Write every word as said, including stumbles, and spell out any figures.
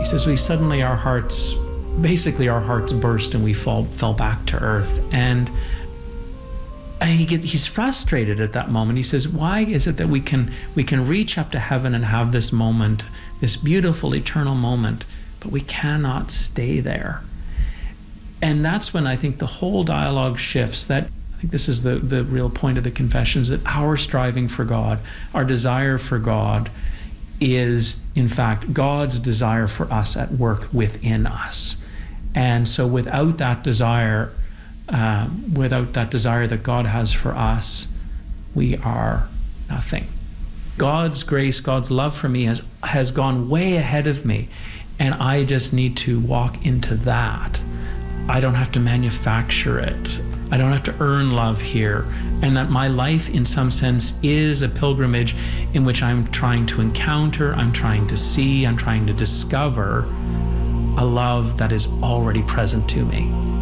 He says, we suddenly, our hearts, basically our hearts burst and we fall, fell back to earth. And he get, he's frustrated at that moment. He says, why is it that we can we can reach up to heaven and have this moment, this beautiful eternal moment, but we cannot stay there? And that's when I think the whole dialogue shifts. That I think this is the, the real point of the Confessions, that our striving for God, our desire for God, is in fact God's desire for us at work within us. And so without that desire, uh, without that desire that God has for us, we are nothing. God's grace, God's love for me has has gone way ahead of me, and I just need to walk into that. I don't have to manufacture it. I don't have to earn love here. And that my life, in some sense, is a pilgrimage in which I'm trying to encounter, I'm trying to see, I'm trying to discover a love that is already present to me.